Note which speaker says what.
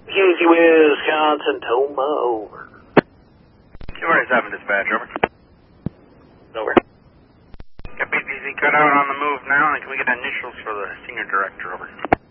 Speaker 1: Easy Wisconsin, Toma, over.
Speaker 2: 247 dispatch, over.
Speaker 1: Over.
Speaker 2: Got BTC cut out on the move now, and can we get initials for the senior director, over?